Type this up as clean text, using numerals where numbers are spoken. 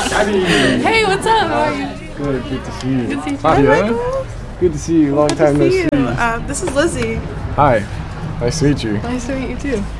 Hey, what's up? How are you? Good to see you. Good to see you. Hi, Michael. Good to see you. Long time no see. This is Lizzie. Hi. Nice to meet you. Nice to meet you too.